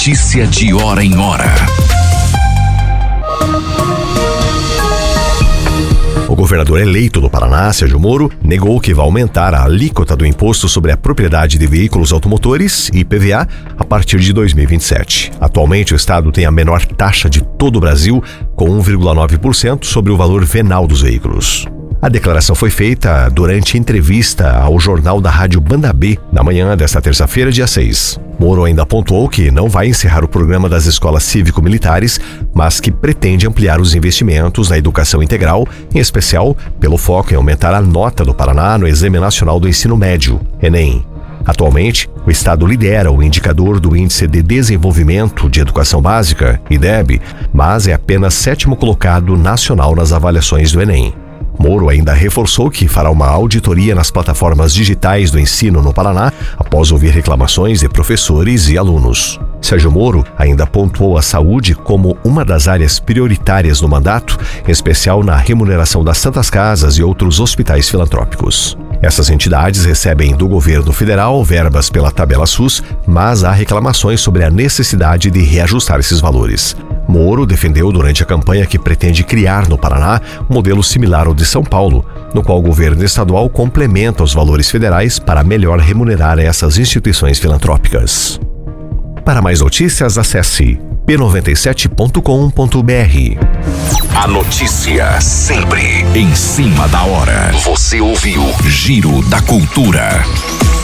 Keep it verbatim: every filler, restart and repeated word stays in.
Notícia de hora em hora. O governador eleito do Paraná, Sérgio Moro, negou que vai aumentar a alíquota do Imposto sobre a Propriedade de Veículos Automotores, I P V A, a partir de dois mil e vinte e sete. Atualmente, o estado tem a menor taxa de todo o Brasil, com um vírgula nove por cento sobre o valor venal dos veículos. A declaração foi feita durante entrevista ao jornal da Rádio Banda B, na manhã desta terça-feira, dia seis. Moro ainda pontuou que não vai encerrar o programa das escolas cívico-militares, mas que pretende ampliar os investimentos na educação integral, em especial pelo foco em aumentar a nota do Paraná no Exame Nacional do Ensino Médio, Enem. Atualmente, o estado lidera o indicador do Índice de Desenvolvimento de Educação Básica, I D E B, mas é apenas sétimo colocado nacional nas avaliações do Enem. Moro ainda reforçou que fará uma auditoria nas plataformas digitais do ensino no Paraná após ouvir reclamações de professores e alunos. Sérgio Moro ainda pontuou a saúde como uma das áreas prioritárias no mandato, em especial na remuneração das Santas Casas e outros hospitais filantrópicos. Essas entidades recebem do governo federal verbas pela tabela SUS, mas há reclamações sobre a necessidade de reajustar esses valores. Moro defendeu durante a campanha que pretende criar no Paraná um modelo similar ao de São Paulo, no qual o governo estadual complementa os valores federais para melhor remunerar essas instituições filantrópicas. Para mais notícias, acesse p noventa e sete ponto com ponto b r. A notícia sempre em cima da hora. Você ouviu Giro da Cultura.